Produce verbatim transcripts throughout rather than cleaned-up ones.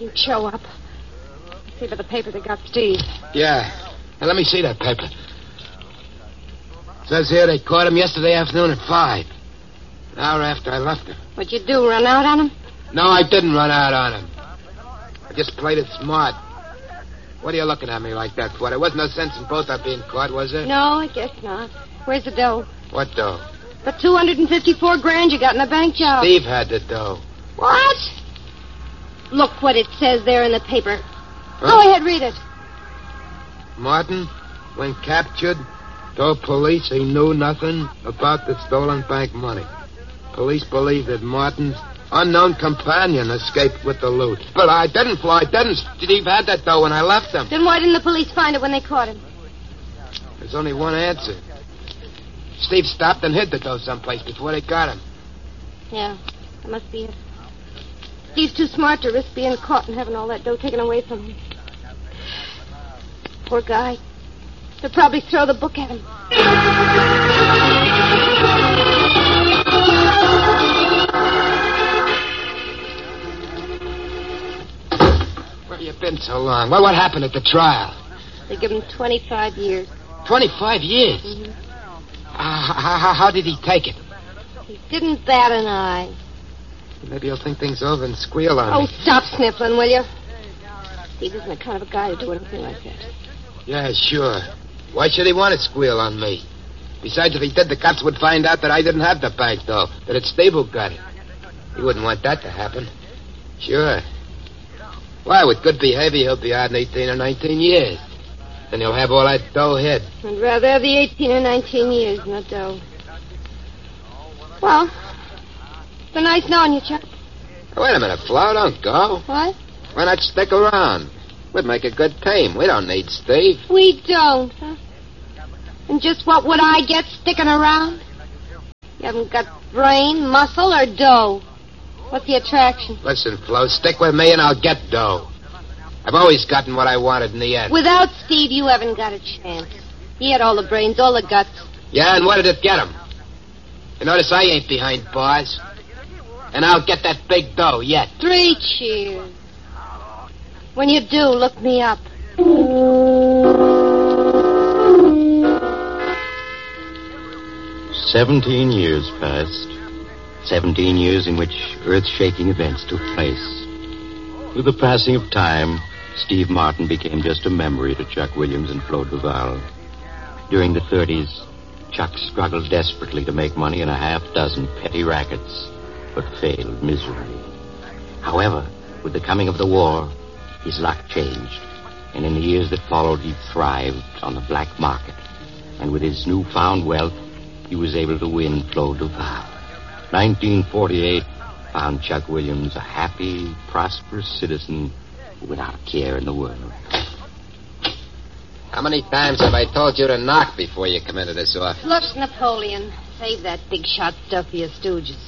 didn't show up. See by the paper they got Steve. Yeah. Now, let me see that paper. It says here they caught him yesterday afternoon at five. An hour after I left him. What'd you do, run out on him? No, I didn't run out on him. I just played it smart. What are you looking at me like that for? There wasn't no sense in both our being caught, was there? No, I guess not. Where's the dough? What dough? The two hundred fifty-four grand you got in the bank job. Steve had the dough. What? Look what it says there in the paper. Huh? Go ahead, read it. Martin, when captured, told police he knew nothing about the stolen bank money. Police believe that Martin's unknown companion escaped with the loot. But I didn't, Flo. I didn't. Steve had that dough when I left him. Then why didn't the police find it when they caught him? There's only one answer. Steve stopped and hid the dough someplace before they got him. Yeah, that must be it. Steve's too smart to risk being caught and having all that dough taken away from him. Poor guy. They'll probably throw the book at him. Where have you been so long? What, what happened at the trial? They give him twenty-five years. twenty-five years? Mm-hmm. Uh, how, how, how did he take it? He didn't bat an eye. Maybe he'll think things over and squeal on Oh, me. stop sniffling, will you? Steve isn't the kind of a guy to do anything like that. Yeah, sure. Why should he want to squeal on me? Besides, if he did, the cops would find out that I didn't have the bank, though. That it's Steve who got it. He wouldn't want that to happen. Sure. Why, with good behavior, he'll be out in eighteen or nineteen years. Then he'll have all that dough hid. I'd rather have the eighteen or nineteen years than the dough. Well, it's been nice knowing you, Chuck. Wait a minute, Flo. Don't go. What? Why not stick around? We'd make a good team. We don't need Steve. We don't, huh? And just what would I get sticking around? You haven't got brain, muscle, or dough. What's the attraction? Listen, Flo, stick with me and I'll get dough. I've always gotten what I wanted in the end. Without Steve, you haven't got a chance. He had all the brains, all the guts. Yeah, and what did it get him? You notice I ain't behind bars. And I'll get that big dough yet. Three cheers. When you do, look me up. Seventeen years passed. Seventeen years in which earth-shaking events took place. With the passing of time, Steve Martin became just a memory to Chuck Williams and Flo Duval. During the thirties, Chuck struggled desperately to make money in a half dozen petty rackets, but failed miserably. However, with the coming of the war, his luck changed, and in the years that followed, he thrived on the black market. And with his newfound wealth, he was able to win Flo Duval. nineteen forty-eight found Chuck Williams a happy, prosperous citizen without a care in the world. How many times have I told you to knock before you come into this office? Look, Napoleon, save that big shot stuff for your stooges.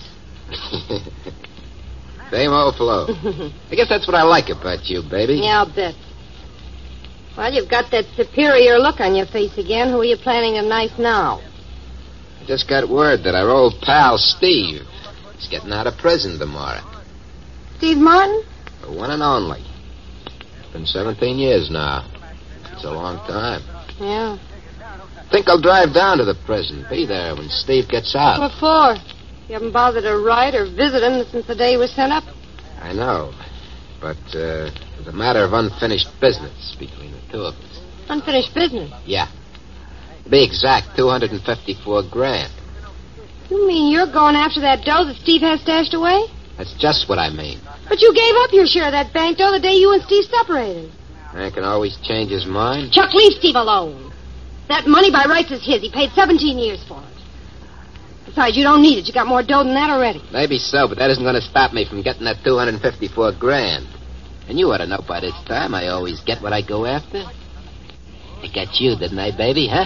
Same old Flo. I guess that's what I like about you, baby. Yeah, I'll bet. Well, you've got that superior look on your face again. Who are you planning to knife now? I just got word that our old pal, Steve, is getting out of prison tomorrow. Steve Martin? The one and only. It's been seventeen years now. It's a long time. Yeah. Think I'll drive down to the prison. Be there when Steve gets out. What for? You haven't bothered to write or visit him since the day he was sent up? I know. But, uh, it's a matter of unfinished business between the two of us. Unfinished business? Yeah. To be exact, two hundred fifty-four grand. You mean you're going after that dough that Steve has stashed away? That's just what I mean. But you gave up your share of that bank dough the day you and Steve separated. Man can always change his mind. Chuck, leave Steve alone. That money by rights is his. He paid seventeen years for it. Besides, you don't need it. You got more dough than that already. Maybe so, but that isn't going to stop me from getting that two hundred fifty-four grand. And you ought to know by this time I always get what I go after. I got you, didn't I, baby, huh?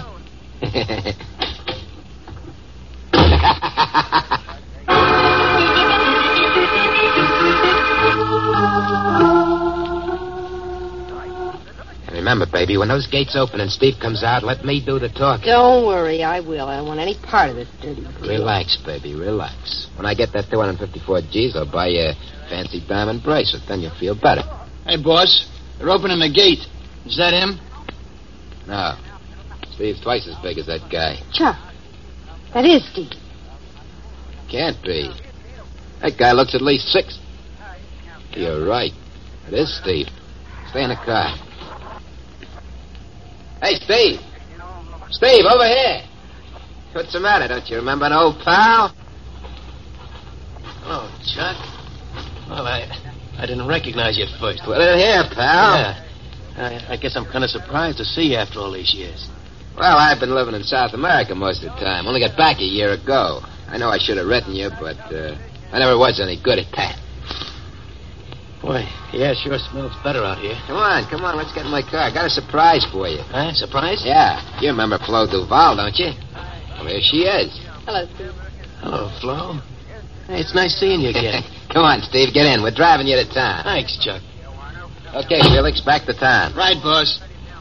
And remember, baby, when those gates open and Steve comes out, let me do the talking. Don't worry, I will. I don't want any part of this dirty deal. Relax, baby, relax. When I get that two hundred fifty-four G's, I'll buy you a fancy diamond bracelet. Then you'll feel better. Hey, boss. They're opening the gate. Is that him? No. Steve's twice as big as that guy. Chuck, that is Steve. Can't be. That guy looks at least six. You're right. It is Steve. Stay in the car. Hey, Steve. Steve, over here. What's the matter? Don't you remember an old pal? Oh, Chuck. Well, I I didn't recognize you at first. Well, in here, pal. Yeah. I, I guess I'm kind of surprised to see you after all these years. Well, I've been living in South America most of the time. Only got back a year ago. I know I should have written you, but uh, I never was any good at that. Boy, yeah, sure smells better out here. Come on, come on, let's get in my car. I got a surprise for you. Huh? Surprise? Yeah. You remember Flo Duval, don't you? Well, there she is. Hello, Steve. Hello, Flo. Hey, it's nice seeing you again. Come on, Steve, get in. We're driving you to town. Thanks, Chuck. Okay, Felix, back to town. Right, boss.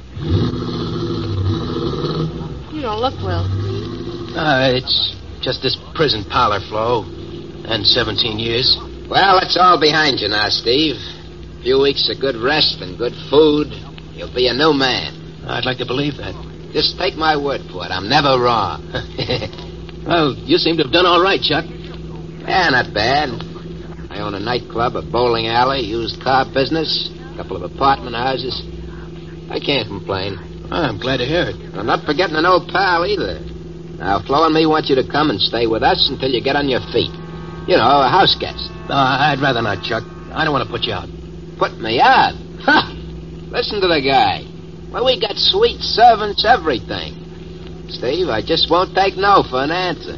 You don't look well, Steve. Uh, it's just this prison parlor, Flo. And seventeen years. Well, it's all behind you now, Steve. A few weeks of good rest and good food. You'll be a new man. I'd like to believe that. Just take my word for it. I'm never wrong. Well, you seem to have done all right, Chuck. Yeah, not bad. I own a nightclub, a bowling alley, used car business, a couple of apartment houses. I can't complain. Well, I'm glad to hear it. I'm not forgetting an old pal either. Now, Flo and me want you to come and stay with us until you get on your feet. You know, a house guest. Uh, I'd rather not, Chuck. I don't want to put you out. Put me out? Ha! Listen to the guy. Well, we got sweet servants, everything. Steve, I just won't take no for an answer.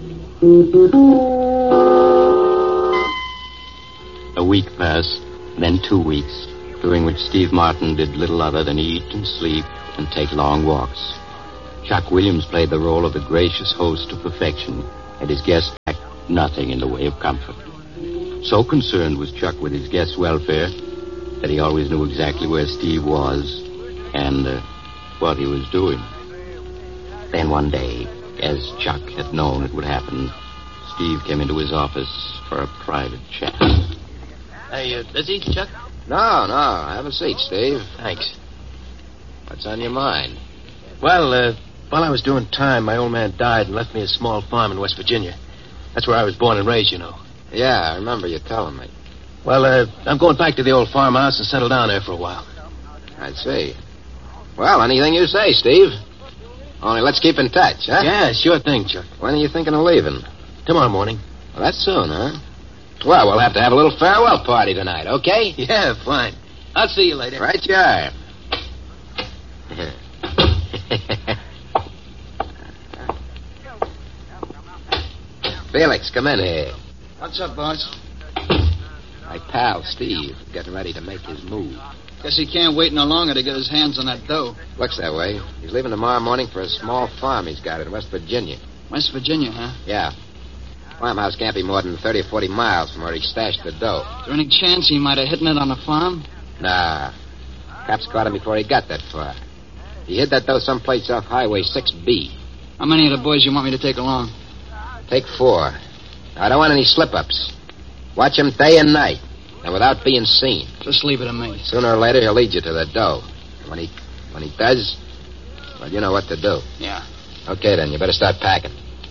A week passed, then two weeks, during which Steve Martin did little other than eat and sleep and take long walks. Chuck Williams played the role of the gracious host to perfection, and his guests lacked nothing in the way of comfort. So concerned was Chuck with his guests' welfare that he always knew exactly where Steve was and uh, what he was doing. Then one day, as Chuck had known it would happen, Steve came into his office for a private chat. Hey, uh, busy, Chuck? No, no. Have a seat, Steve. Thanks. What's on your mind? Well, uh, while I was doing time, my old man died and left me a small farm in West Virginia. That's where I was born and raised, you know. Yeah, I remember you telling me. Well, uh, I'm going back to the old farmhouse and settle down there for a while. I see. Well, anything you say, Steve. Only let's keep in touch, huh? Yeah, sure thing, Chuck. When are you thinking of leaving? Tomorrow morning. Well, that's soon, huh? Well, we'll have to have a little farewell party tonight, okay? Yeah, fine. I'll see you later. Right you are. Felix, come in here. What's up, boss? My pal, Steve, getting ready to make his move. Guess he can't wait no longer to get his hands on that dough. Looks that way. He's leaving tomorrow morning for a small farm he's got in West Virginia. West Virginia, huh? Yeah. Farmhouse can't be more than thirty or forty miles from where he stashed the dough. Is there any chance he might have hidden it on the farm? Nah. Cops caught him before he got that far. He hid that dough someplace off Highway six B. How many of the boys you want me to take along? Take four. Now, I don't want any slip-ups. Watch him day and night, and without being seen. Just leave it to me. Sooner or later, he'll lead you to the dough. And when he when he does, well, you know what to do. Yeah. Okay, then. You better start packing.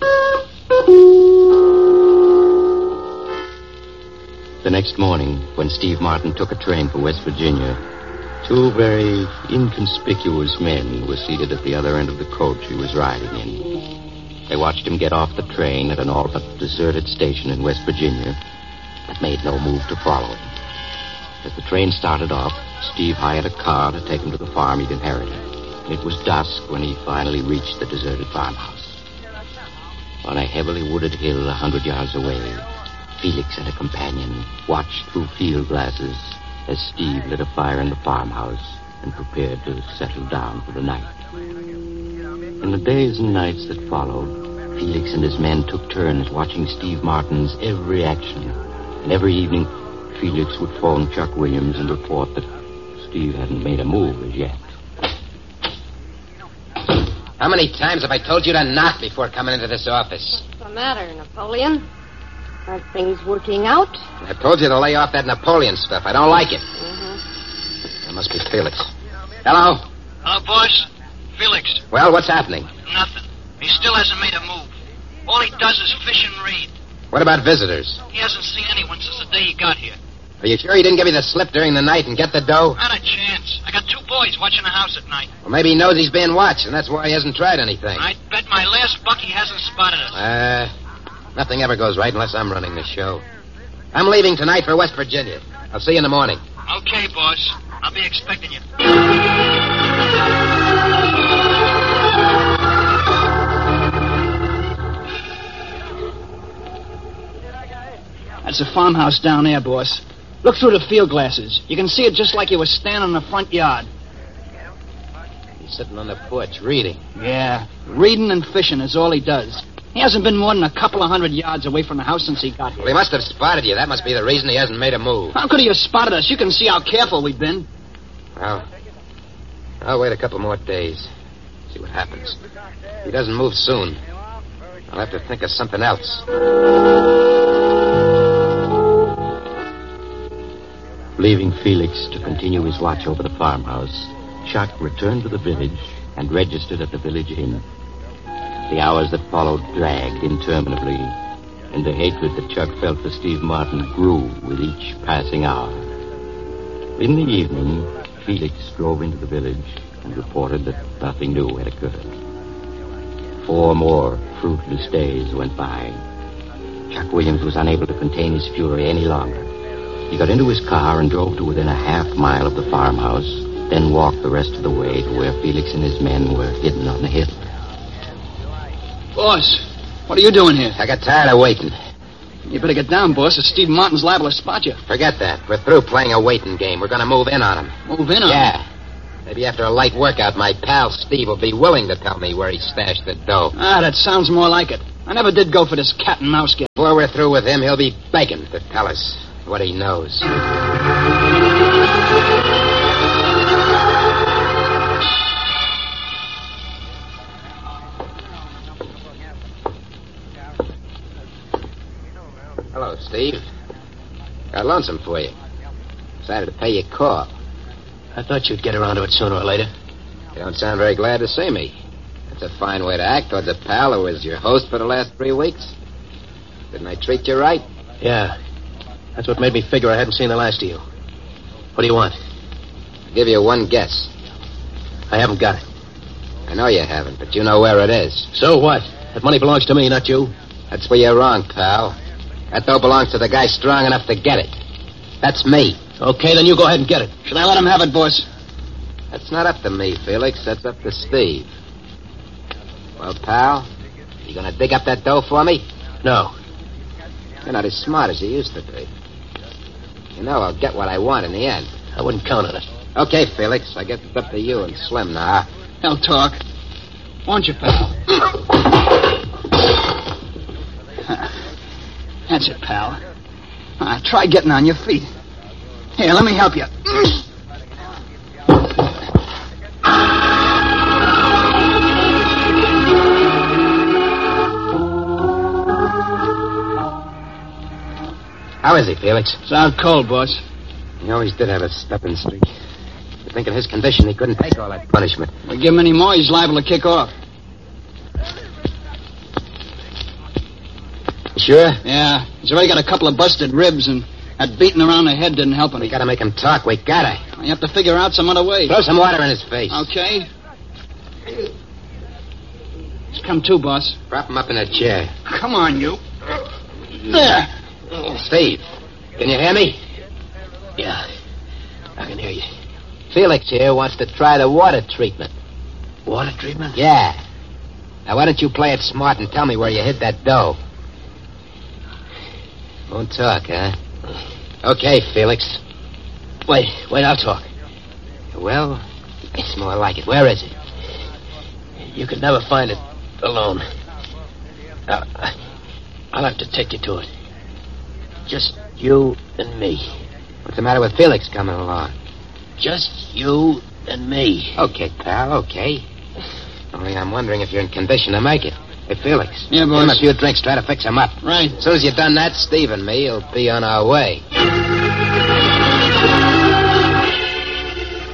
The next morning, when Steve Martin took a train for West Virginia, two very inconspicuous men were seated at the other end of the coach he was riding in. They watched him get off the train at an all but deserted station in West Virginia, but made no move to follow him. As the train started off, Steve hired a car to take him to the farm he'd inherited. It was dusk when he finally reached the deserted farmhouse. On a heavily wooded hill a hundred yards away, Felix and a companion watched through field glasses as Steve lit a fire in the farmhouse and prepared to settle down for the night. In the days and nights that followed, Felix and his men took turns watching Steve Martin's every action. And every evening, Felix would phone Chuck Williams and report that Steve hadn't made a move as yet. How many times have I told you to knock before coming into this office? What's the matter, Napoleon? Aren't things working out? I told you to lay off that Napoleon stuff. I don't like it. Mm-hmm. That must be Felix. Hello? Hello, boss. Felix. Well, what's happening? Nothing. He still hasn't made a move. All he does is fish and read. What about visitors? He hasn't seen anyone since the day he got here. Are you sure he didn't give you the slip during the night and get the dough? Not a chance. I got two boys watching the house at night. Well, maybe he knows he's being watched, and that's why he hasn't tried anything. I'd bet my last buck he hasn't spotted us. Uh, nothing ever goes right unless I'm running the show. I'm leaving tonight for West Virginia. I'll see you in the morning. Okay, boss. I'll be expecting you. That's a farmhouse down there, boss. Look through the field glasses. You can see it just like you were standing in the front yard. He's sitting on the porch reading. Yeah, reading and fishing is all he does. He hasn't been more than a couple of hundred yards away from the house since he got here. Well, he must have spotted you. That must be the reason he hasn't made a move. How could he have spotted us? You can see how careful we've been. Well, I'll wait a couple more days. See what happens. If he doesn't move soon, I'll have to think of something else. Leaving Felix to continue his watch over the farmhouse, Chuck returned to the village and registered at the village inn. The hours that followed dragged interminably, and the hatred that Chuck felt for Steve Martin grew with each passing hour. In the evening, Felix drove into the village and reported that nothing new had occurred. Four more fruitless days went by. Chuck Williams was unable to contain his fury any longer. He got into his car and drove to within a half mile of the farmhouse, then walked the rest of the way to where Felix and his men were hidden on the hill. Boss, what are you doing here? I got tired of waiting. You better get down, boss, or Steve Martin's liable to spot you. Forget that. We're through playing a waiting game. We're going to move in on him. Move in on Yeah. him? Maybe after a light workout, my pal Steve will be willing to tell me where he stashed the dough. Ah, that sounds more like it. I never did go for this cat and mouse game. Before we're through with him, he'll be begging to tell us what he knows. Hello, Steve. Got lonesome for you. Decided to pay your call. I thought you'd get around to it sooner or later. You don't sound very glad to see me. That's a fine way to act towards a pal who was your host for the last three weeks. Didn't I treat you right? Yeah. That's what made me figure I hadn't seen the last of you. What do you want? I'll give you one guess. I haven't got it. I know you haven't, but you know where it is. So what? That money belongs to me, not you. That's where you're wrong, pal. That dough belongs to the guy strong enough to get it. That's me. Okay, then you go ahead and get it. Should I let him have it, boss? That's not up to me, Felix. That's up to Steve. Well, pal, you gonna dig up that dough for me? No. You're not as smart as you used to be. You know I'll get what I want in the end. I wouldn't count on it. Okay, Felix. I guess it's up to you and Slim now. He'll talk. Won't you, pal? That's it, pal. Ah, try getting on your feet. Here, let me help you. How is he, Felix? It's out cold, boss. He always did have a stepping streak. You think in his condition he couldn't take all that punishment. We give him any more, he's liable to kick off. Sure? Yeah, he's already got a couple of busted ribs, and that beating around the head didn't help him. We gotta make him talk. We gotta. You have to figure out some other way. Throw some water in his face. Okay. Just come to, boss. Prop him up in a chair. Come on, you. There. Steve, can you hear me? Yeah, I can hear you. Felix here wants to try the water treatment. Water treatment? Yeah. Now, why don't you play it smart and tell me where you hid that dough? Won't talk, huh? Okay, Felix. Wait, wait, I'll talk. Well, it's more like it. Where is it? You could never find it alone. I'll, I'll have to take you to it. Just you and me. What's the matter with Felix coming along? Just you and me. Okay, pal, okay. Only I'm wondering if you're in condition to make it. Hey, Felix. Yeah, boss. Give him a few drinks, try to fix him up. Right. As soon as you've done that, Steve and me will be on our way.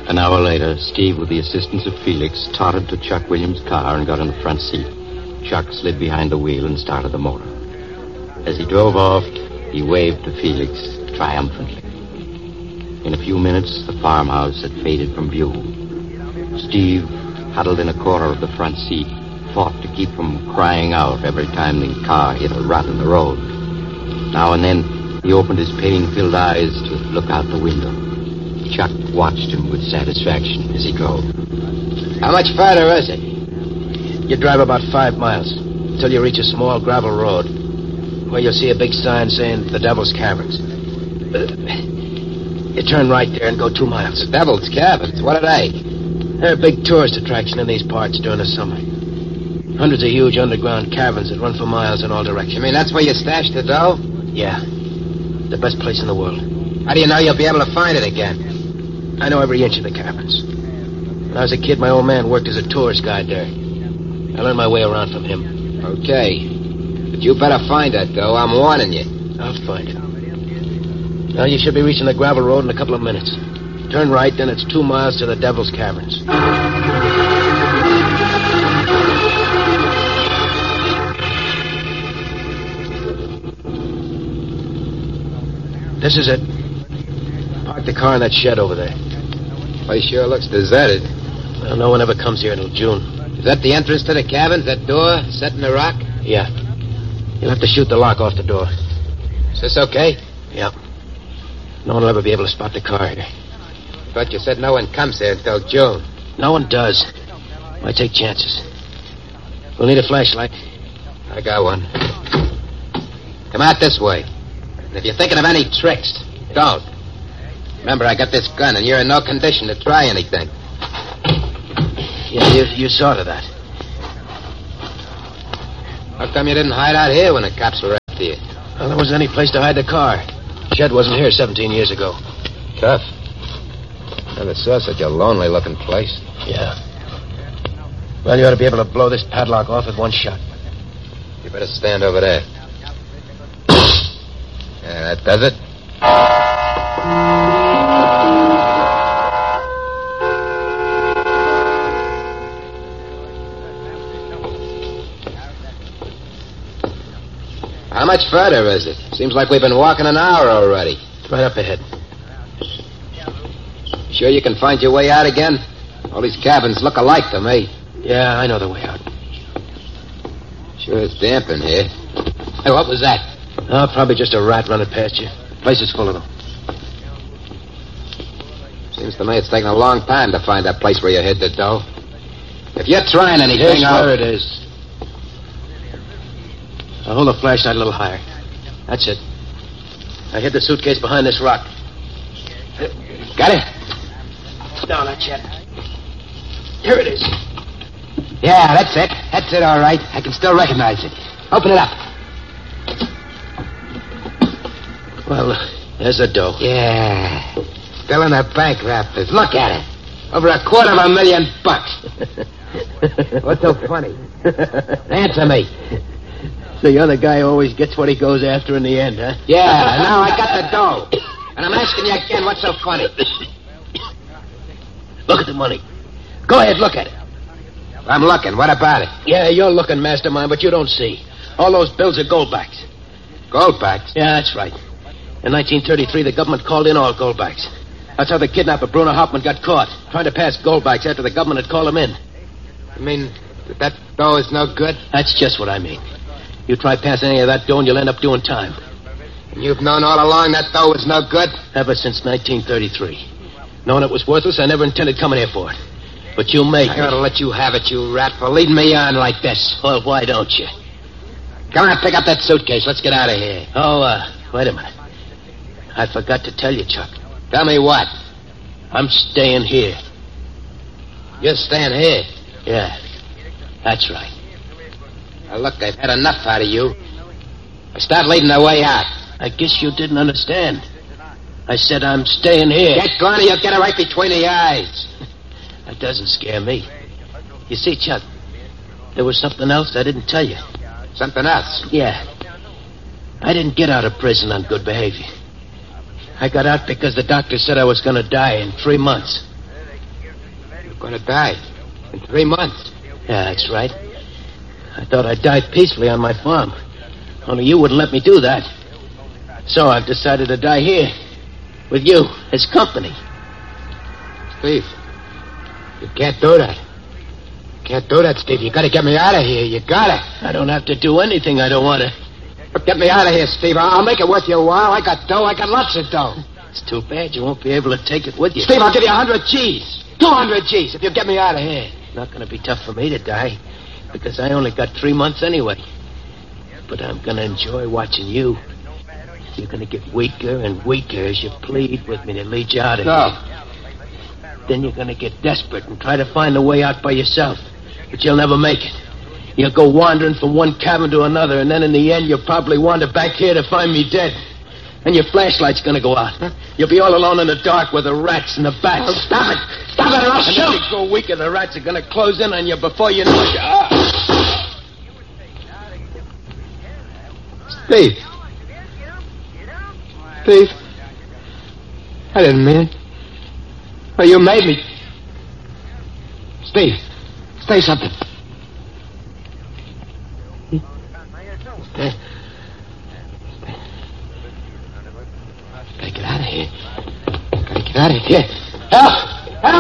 An hour later, Steve, with the assistance of Felix, tottered to Chuck Williams' car and got in the front seat. Chuck slid behind the wheel and started the motor. As he drove off, he waved to Felix triumphantly. In a few minutes, the farmhouse had faded from view. Steve, huddled in a corner of the front seat, fought to keep from crying out every time the car hit a rut in the road. Now and then, he opened his pain-filled eyes to look out the window. Chuck watched him with satisfaction as he drove. How much farther is it? You drive about five miles until you reach a small gravel road where you'll see a big sign saying the Devil's Caverns. Uh, you turn right there and go two miles. The Devil's Caverns? What are they? They're a big tourist attraction in these parts during the summer. Hundreds of huge underground caverns that run for miles in all directions. You mean that's where you stashed the dough? Yeah. The best place in the world. How do you know you'll be able to find it again? I know every inch of the caverns. When I was a kid, my old man worked as a tourist guide there. I learned my way around from him. Okay. But you better find that, though. I'm warning you. I'll find it. Now, you should be reaching the gravel road in a couple of minutes. Turn right, then it's two miles to the Devil's Caverns. This is it. Park the car in that shed over there. Place sure looks deserted. Well, no one ever comes here until June. Is that the entrance to the caverns, that door set in the rock? Yeah. You'll have to shoot the lock off the door. Is this okay? Yeah. No one will ever be able to spot the car here. I thought you said no one comes here until June. No one does. Why take chances? We'll need a flashlight. I got one. Come out this way. And if you're thinking of any tricks, don't. Remember, I got this gun, and you're in no condition to try anything. Yeah, you, you saw to that. How come you didn't hide out here when the cops were after you? Well, there wasn't any place to hide the car. Shed wasn't here seventeen years ago. Tough. Never saw such a lonely-looking place. Yeah. Well, you ought to be able to blow this padlock off with one shot. You better stand over there. Yeah, that does it. How much further is it? Seems like we've been walking an hour already. It's right up ahead. Sure you can find your way out again? All these cabins look alike to me. Yeah, I know the way out. Sure it's damp in here. Hey, what was that? Oh, probably just a rat running past you. The place is full of them. Seems to me it's taken a long time to find that place where you hid the dough. If you're trying anything, Here's I'll... where it is. I'll hold the flashlight a little higher. That's it. I hid the suitcase behind this rock. Got it? No, not yet. Here it is. Yeah, that's it. That's it, all right. I can still recognize it. Open it up. Well, there's the dough. Yeah. Still in the bank wrappers. Look at it. Over a quarter of a million bucks. What's so funny? Answer me. So you're the guy who always gets what he goes after in the end, huh? Yeah, now I got the dough. And I'm asking you again, what's so funny? Look at the money. Go ahead, look at it. I'm looking. What about it? Yeah, you're looking, mastermind, but you don't see. All those bills are goldbacks. Goldbacks? Yeah, that's right. In nineteen thirty-three, the government called in all goldbacks. That's how the kidnapper Bruno Hauptmann got caught, trying to pass goldbacks after the government had called him in. You mean that, that dough is no good? That's just what I mean. You try passing any of that dough and you'll end up doing time. And you've known all along that dough was no good? Ever since nineteen thirty-three. Knowing it was worthless, I never intended coming here for it. But you made I me. ought to let you have it, you rat, for leading me on like this. Well, why don't you? Come on, pick up that suitcase. Let's get out of here. Oh, uh, wait a minute. I forgot to tell you, Chuck. Tell me what? I'm staying here. You're staying here. Yeah, that's right. Now, look, I've had enough out of you. I start leading the way out. I guess you didn't understand. I said I'm staying here. Get going or you'll get it right between the eyes. That doesn't scare me. You see, Chuck, there was something else I didn't tell you. Something else? Yeah. I didn't get out of prison on good behavior. I got out because the doctor said I was going to die in three months. I'm gonna die. In three months. Yeah, that's right. I thought I'd die peacefully on my farm. Only you wouldn't let me do that. So I've decided to die here. With you, as company. Steve, you can't do that. You can't do that, Steve. You gotta get me out of here. You gotta. I don't have to do anything I don't want to. But get me out of here, Steve. I'll make it worth your while. I got dough. I got lots of dough. It's too bad you won't be able to take it with you. Steve, I'll give you a hundred G's. Two hundred G's if you get me out of here. It's not going to be tough for me to die, because I only got three months anyway. But I'm going to enjoy watching you. You're going to get weaker and weaker as you plead with me to lead you out of No. here. Then you're going to get desperate and try to find a way out by yourself. But you'll never make it. You'll go wandering from one cabin to another, and then in the end you'll probably wander back here to find me dead. And your flashlight's going to go out. Huh? You'll be all alone in the dark with the rats and the bats. Oh, stop it! Stop it or I'll And shoot! if you go weaker, the rats are going to close in on you before you know it. Ah! Steve. Steve. I didn't mean it. Well, you made me. Steve. Say something. Stay. Stay. Gotta get out of here. Gotta get out of here. Help!